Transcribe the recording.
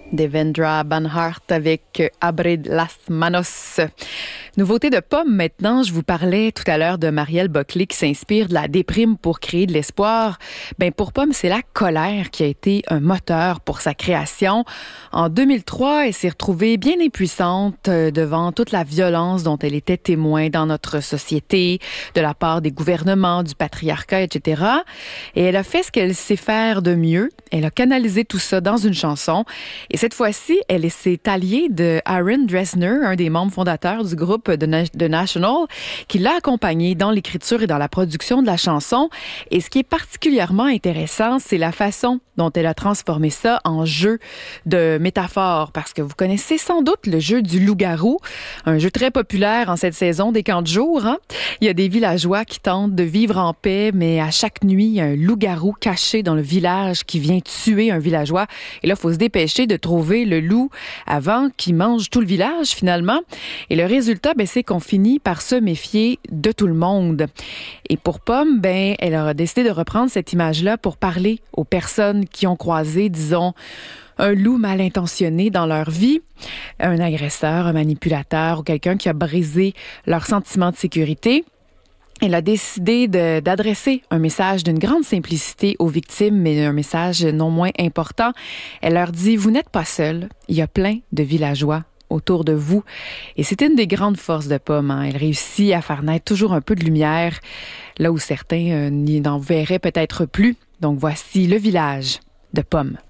Devendra Banhart avec Abrid las Manos. Nouveauté de Pomme maintenant, je vous parlais tout à l'heure de Marielle Boclé qui s'inspire de la déprime pour créer de l'espoir. Pour Pomme, c'est la colère qui a été un moteur pour sa création. En 2003, elle s'est retrouvée bien impuissante devant toute la violence dont elle était témoin dans notre société, de la part des gouvernements, du patriarcat, etc. Et elle a fait ce qu'elle sait faire de mieux. Elle a canalisé tout ça dans une chanson. Et cette fois-ci, elle s'est alliée de Aaron Dresner, un des membres fondateurs du groupe The National, qui l'a accompagnée dans l'écriture et dans la production de la chanson. Et ce qui est particulièrement intéressant, c'est la façon dont elle a transformé ça en jeu de métaphores. Parce que vous connaissez sans doute le jeu du loup-garou, un jeu très populaire en cette saison des camps de jour. Il y a des villageois qui tentent de vivre en paix, mais à chaque nuit, il y a un loup-garou caché dans le village qui vient tuer un villageois. Et là, il faut se dépêcher de trouver le loup avant qu'il mange tout le village, finalement. Et le résultat, c'est qu'on finit par se méfier de tout le monde. Et pour Pomme, elle a décidé de reprendre cette image-là pour parler aux personnes qui ont croisé, disons, un loup mal intentionné dans leur vie, un agresseur, un manipulateur ou quelqu'un qui a brisé leur sentiment de sécurité. Elle a décidé d'adresser un message d'une grande simplicité aux victimes, mais un message non moins important. Elle leur dit « Vous n'êtes pas seuls, il y a plein de villageois autour de vous. » Et c'est une des grandes forces de Pomme. Elle réussit à faire naître toujours un peu de lumière, là où certains n'en verraient peut-être plus. Donc voici le village de Pomme.